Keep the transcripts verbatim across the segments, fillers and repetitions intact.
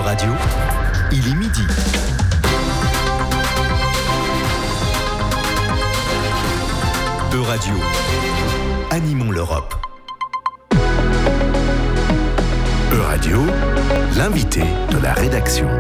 Radio, il est midi. E-Radio, animons l'Europe. E-Radio, l'invité de la rédaction.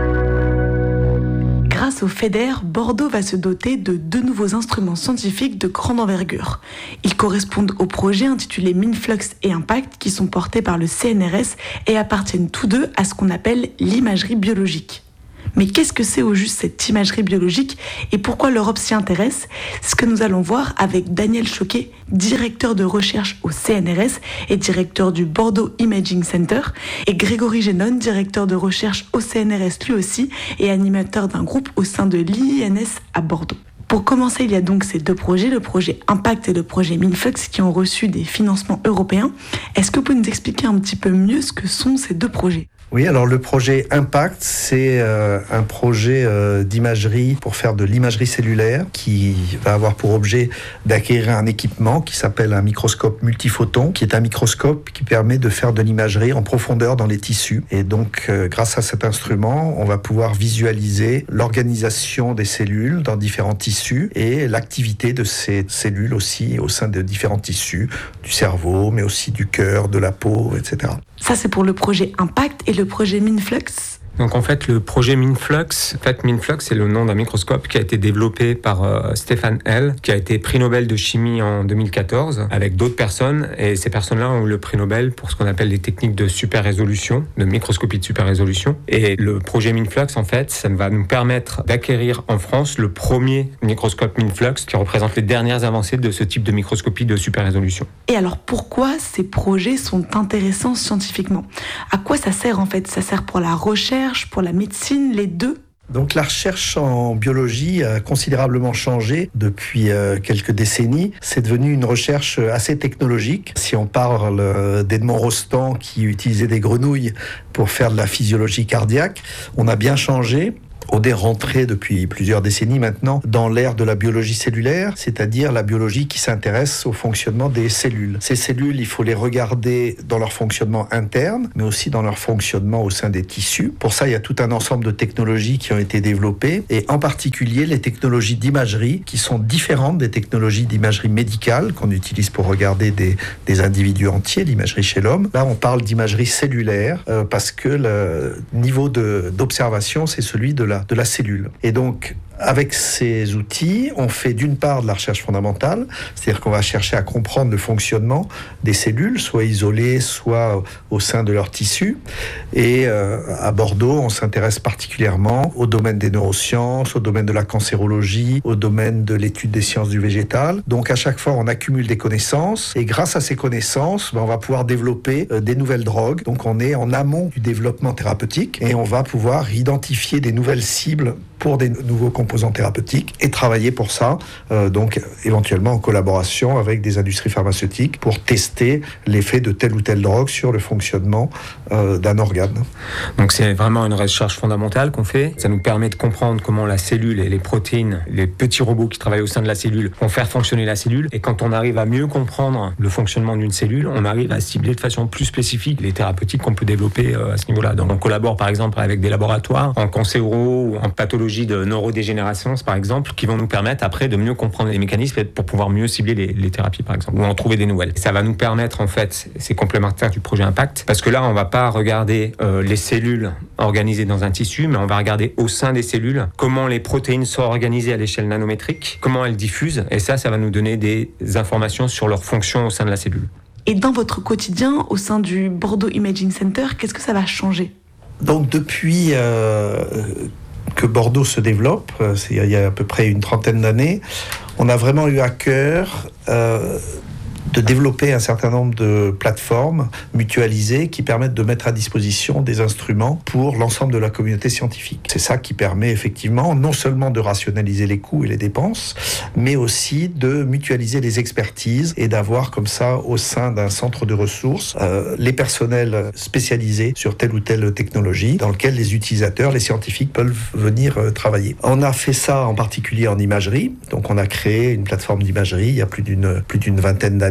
Grâce au FEDER, Bordeaux va se doter de deux nouveaux instruments scientifiques de grande envergure. Ils correspondent au projet intitulé MINFLUX et Impact qui sont portés par le C N R S et appartiennent tous deux à ce qu'on appelle l'imagerie biologique. Mais qu'est-ce que c'est au juste cette imagerie biologique et pourquoi l'Europe s'y intéresse ? C'est ce que nous allons voir avec Daniel Choquet, directeur de recherche au C N R S et directeur du Bordeaux Imaging Center, et Grégory Génon, directeur de recherche au C N R S lui aussi et animateur d'un groupe au sein de l'I N S à Bordeaux. Pour commencer, il y a donc ces deux projets, le projet Impact et le projet MINFLUX, qui ont reçu des financements européens. Est-ce que vous pouvez nous expliquer un petit peu mieux ce que sont ces deux projets ? Oui, alors le projet Impact, c'est euh, un projet euh, d'imagerie pour faire de l'imagerie cellulaire qui va avoir pour objet d'acquérir un équipement qui s'appelle un microscope multiphoton, qui est un microscope qui permet de faire de l'imagerie en profondeur dans les tissus. Et donc, euh, grâce à cet instrument, on va pouvoir visualiser l'organisation des cellules dans différents tissus et l'activité de ces cellules aussi au sein de différents tissus, du cerveau, mais aussi du cœur, de la peau, et cetera. Ça, c'est pour le projet Impact et le projet MINFLUX. Donc en fait, le projet MINFLUX, en fait, MINFLUX, c'est le nom d'un microscope qui a été développé par euh, Stefan Hell, qui a été prix Nobel de chimie en deux mille quatorze, avec d'autres personnes. Et ces personnes-là ont eu le prix Nobel pour ce qu'on appelle les techniques de super résolution, de microscopie de super résolution. Et le projet MINFLUX, en fait, ça va nous permettre d'acquérir en France le premier microscope MINFLUX qui représente les dernières avancées de ce type de microscopie de super résolution. Et alors, pourquoi ces projets sont intéressants scientifiquement ? À quoi ça sert en fait ? Ça sert pour la recherche, pour la médecine, les deux ? Donc la recherche en biologie a considérablement changé depuis euh, quelques décennies. C'est devenu une recherche assez technologique. Si on parle euh, d'Edmond Rostand qui utilisait des grenouilles pour faire de la physiologie cardiaque, on a bien changé. On est rentré depuis plusieurs décennies maintenant dans l'ère de la biologie cellulaire, c'est-à-dire la biologie qui s'intéresse au fonctionnement des cellules. Ces cellules, il faut les regarder dans leur fonctionnement interne, mais aussi dans leur fonctionnement au sein des tissus. Pour ça, il y a tout un ensemble de technologies qui ont été développées, et en particulier les technologies d'imagerie qui sont différentes des technologies d'imagerie médicale qu'on utilise pour regarder des, des individus entiers, l'imagerie chez l'homme. Là, on parle d'imagerie cellulaire euh, parce que le niveau de, d'observation, c'est celui de la de la cellule. Et donc, avec ces outils, on fait d'une part de la recherche fondamentale, c'est-à-dire qu'on va chercher à comprendre le fonctionnement des cellules, soit isolées, soit au sein de leur tissu. Et euh, à Bordeaux, on s'intéresse particulièrement au domaine des neurosciences, au domaine de la cancérologie, au domaine de l'étude des sciences du végétal. Donc à chaque fois, on accumule des connaissances, et grâce à ces connaissances, ben, on va pouvoir développer euh, des nouvelles drogues. Donc on est en amont du développement thérapeutique, et on va pouvoir identifier des nouvelles cibles pour des nouveaux composants thérapeutiques et travailler pour ça, euh, donc éventuellement en collaboration avec des industries pharmaceutiques pour tester l'effet de telle ou telle drogue sur le fonctionnement euh, d'un organe. Donc c'est vraiment une recherche fondamentale qu'on fait. Ça nous permet de comprendre comment la cellule et les protéines, les petits robots qui travaillent au sein de la cellule, vont faire fonctionner la cellule. Et quand on arrive à mieux comprendre le fonctionnement d'une cellule, on arrive à cibler de façon plus spécifique les thérapeutiques qu'on peut développer euh, à ce niveau-là. Donc on collabore par exemple avec des laboratoires en cancéro ou en pathologie de neurodégénérescence, par exemple, qui vont nous permettre après de mieux comprendre les mécanismes pour pouvoir mieux cibler les, les thérapies, par exemple, ou en trouver des nouvelles. Ça va nous permettre, en fait, c'est complémentaire du projet Impact, parce que là, on va pas regarder euh, les cellules organisées dans un tissu, mais on va regarder au sein des cellules comment les protéines sont organisées à l'échelle nanométrique, comment elles diffusent, et ça, ça va nous donner des informations sur leur fonction au sein de la cellule. Et dans votre quotidien, au sein du Bordeaux Imaging Center, qu'est-ce que ça va changer ? Donc depuis euh, que Bordeaux se développe, c'est il y a à peu près une trentaine d'années, on a vraiment eu à cœur euh, de développer un certain nombre de plateformes mutualisées qui permettent de mettre à disposition des instruments pour l'ensemble de la communauté scientifique. C'est ça qui permet effectivement non seulement de rationaliser les coûts et les dépenses, mais aussi de mutualiser les expertises et d'avoir comme ça au sein d'un centre de ressources euh, les personnels spécialisés sur telle ou telle technologie dans lequel les utilisateurs, les scientifiques peuvent venir euh, travailler. On a fait ça en particulier en imagerie, donc on a créé une plateforme d'imagerie il y a plus d'une, plus d'une vingtaine d'années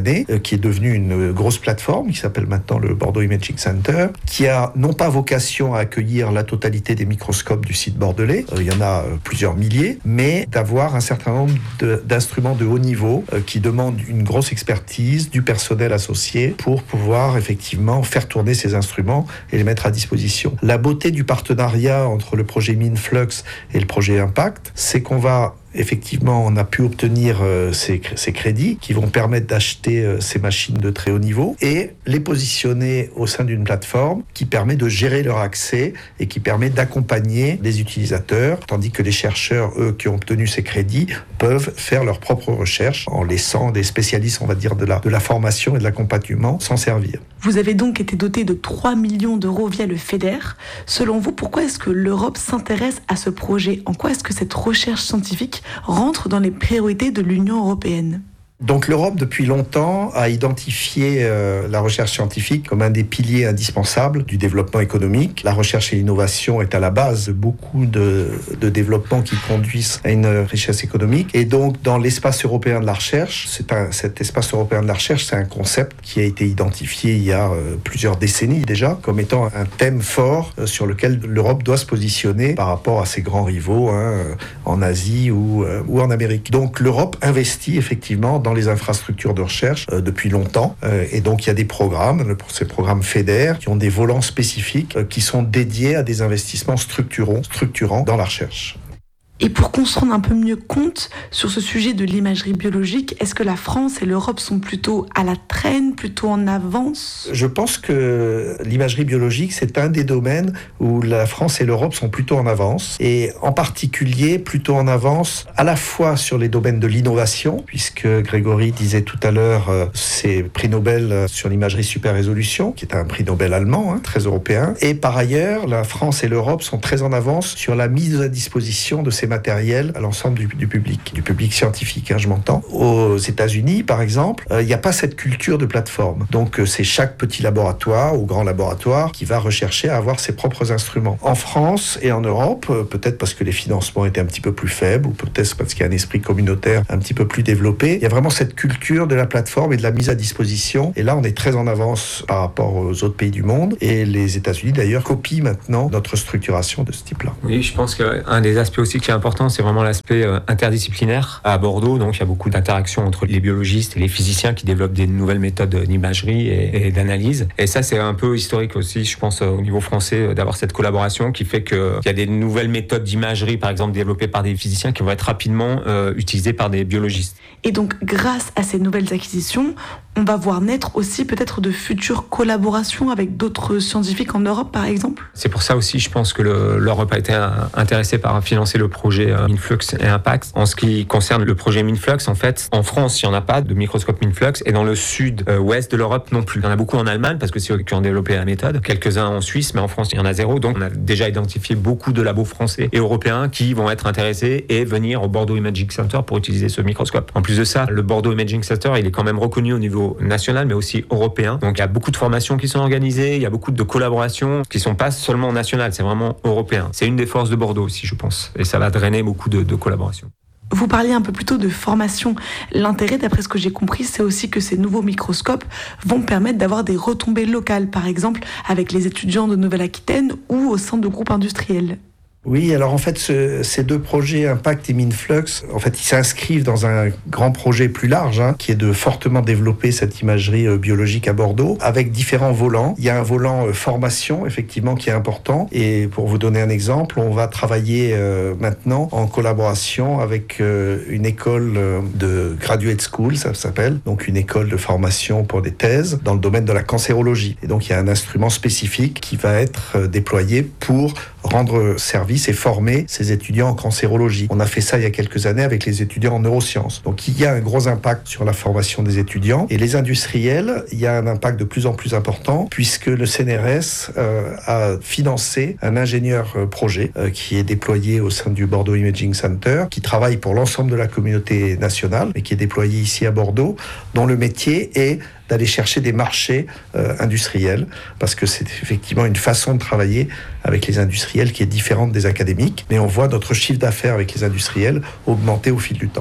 années, euh, qui est devenue une grosse plateforme qui s'appelle maintenant le Bordeaux Imaging Center, qui a non pas vocation à accueillir la totalité des microscopes du site bordelais, euh, il y en a euh, plusieurs milliers, mais d'avoir un certain nombre de, d'instruments de haut niveau euh, qui demandent une grosse expertise, du personnel associé pour pouvoir effectivement faire tourner ces instruments et les mettre à disposition. La beauté du partenariat entre le projet MINFLUX et le projet Impact, c'est qu'on va effectivement, on a pu obtenir euh, ces, ces crédits qui vont permettre d'acheter euh, ces machines de très haut niveau et les positionner au sein d'une plateforme qui permet de gérer leur accès et qui permet d'accompagner les utilisateurs, tandis que les chercheurs, eux, qui ont obtenu ces crédits, peuvent faire leurs propres recherches en laissant des spécialistes, on va dire, de la, de la formation et de l'accompagnement s'en servir. Vous avez donc été doté de trois millions d'euros via le FEDER. Selon vous, pourquoi est-ce que l'Europe s'intéresse à ce projet ? En quoi est-ce que cette recherche scientifique rentre dans les priorités de l'Union européenne ? Donc l'Europe, depuis longtemps, a identifié euh, la recherche scientifique comme un des piliers indispensables du développement économique. La recherche et l'innovation est à la base de beaucoup de, de développements qui conduisent à une richesse économique. Et donc, dans l'espace européen de la recherche, c'est un, cet espace européen de la recherche, c'est un concept qui a été identifié il y a euh, plusieurs décennies déjà, comme étant un thème fort euh, sur lequel l'Europe doit se positionner par rapport à ses grands rivaux hein, en Asie ou, euh, ou en Amérique. Donc l'Europe investit effectivement dans dans les infrastructures de recherche euh, depuis longtemps. Euh, et donc, il y a des programmes, le, ces programmes FEDER, qui ont des volants spécifiques euh, qui sont dédiés à des investissements structurants, structurants dans la recherche. Et pour qu'on se rende un peu mieux compte sur ce sujet de l'imagerie biologique, est-ce que la France et l'Europe sont plutôt à la traîne, plutôt en avance ? Je pense que l'imagerie biologique, c'est un des domaines où la France et l'Europe sont plutôt en avance, et en particulier plutôt en avance à la fois sur les domaines de l'innovation, puisque Grégory disait tout à l'heure, euh, c'est prix Nobel sur l'imagerie super résolution, qui est un prix Nobel allemand, hein, très européen, et par ailleurs, la France et l'Europe sont très en avance sur la mise à disposition de ces matériel à l'ensemble du, du public, du public scientifique, hein, je m'entends. Aux États-Unis, par exemple, il euh, n'y a pas cette culture de plateforme. Donc, euh, c'est chaque petit laboratoire ou grand laboratoire qui va rechercher à avoir ses propres instruments. En France et en Europe, euh, peut-être parce que les financements étaient un petit peu plus faibles ou peut-être parce qu'il y a un esprit communautaire un petit peu plus développé, il y a vraiment cette culture de la plateforme et de la mise à disposition. Et là, on est très en avance par rapport aux autres pays du monde. Et les États-Unis, d'ailleurs, copient maintenant notre structuration de ce type-là. Oui, je pense qu'un des aspects aussi qui est important, c'est vraiment l'aspect interdisciplinaire. À Bordeaux, donc, il y a beaucoup d'interactions entre les biologistes et les physiciens qui développent des nouvelles méthodes d'imagerie et, et d'analyse. Et ça, c'est un peu historique aussi, je pense, au niveau français, d'avoir cette collaboration qui fait qu'il y a des nouvelles méthodes d'imagerie, par exemple, développées par des physiciens qui vont être rapidement euh, utilisées par des biologistes. Et donc, grâce à ces nouvelles acquisitions, on va voir naître aussi peut-être de futures collaborations avec d'autres scientifiques en Europe, par exemple ? C'est pour ça aussi, je pense que le, l'Europe a été intéressée par financer le projet MINFLUX et Impact. En ce qui concerne le projet MINFLUX, en fait, en France, il n'y en a pas de microscope MINFLUX, et dans le sud-ouest de l'Europe non plus. Il y en a beaucoup en Allemagne, parce que c'est eux qui ont développé la méthode, quelques-uns en Suisse, mais en France, il y en a zéro. Donc, on a déjà identifié beaucoup de labos français et européens qui vont être intéressés et venir au Bordeaux Imaging Center pour utiliser ce microscope. En plus de ça, le Bordeaux Imaging Center, il est quand même reconnu au niveau national, mais aussi européen. Donc, il y a beaucoup de formations qui sont organisées, il y a beaucoup de collaborations qui ne sont pas seulement nationales, c'est vraiment européen. C'est une des forces de Bordeaux aussi, je pense. Et ça va drainer beaucoup de, de collaborations. Vous parliez un peu plus tôt de formation. L'intérêt, d'après ce que j'ai compris, c'est aussi que ces nouveaux microscopes vont permettre d'avoir des retombées locales, par exemple avec les étudiants de Nouvelle-Aquitaine ou au sein de groupes industriels. Oui, alors en fait, ce, ces deux projets, Impact et MINFLUX, en fait, ils s'inscrivent dans un grand projet plus large, hein, qui est de fortement développer cette imagerie euh, biologique à Bordeaux, avec différents volants. Il y a un volant euh, formation, effectivement, qui est important. Et pour vous donner un exemple, on va travailler euh, maintenant en collaboration avec euh, une école euh, de graduate school, ça s'appelle, donc une école de formation pour des thèses dans le domaine de la cancérologie. Et donc, il y a un instrument spécifique qui va être euh, déployé pour rendre service et former ces étudiants en cancérologie. On a fait ça il y a quelques années avec les étudiants en neurosciences. Donc il y a un gros impact sur la formation des étudiants. Et les industriels, il y a un impact de plus en plus important puisque le C N R S euh, a financé un ingénieur euh, projet euh, qui est déployé au sein du Bordeaux Imaging Center, qui travaille pour l'ensemble de la communauté nationale et qui est déployé ici à Bordeaux, dont le métier est d'aller chercher des marchés euh, industriels, parce que c'est effectivement une façon de travailler avec les industriels qui est différente des académiques, mais on voit notre chiffre d'affaires avec les industriels augmenter au fil du temps.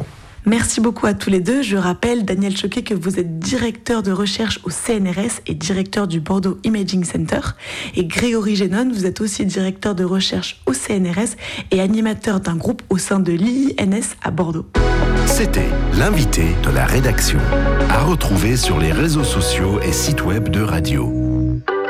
Merci beaucoup à tous les deux. Je rappelle, Daniel Choquet, que vous êtes directeur de recherche au C N R S et directeur du Bordeaux Imaging Center. Et Grégory Génon, vous êtes aussi directeur de recherche au C N R S et animateur d'un groupe au sein de l'I I N S à Bordeaux. C'était l'invité de la rédaction. À retrouver sur les réseaux sociaux et sites web de Radio.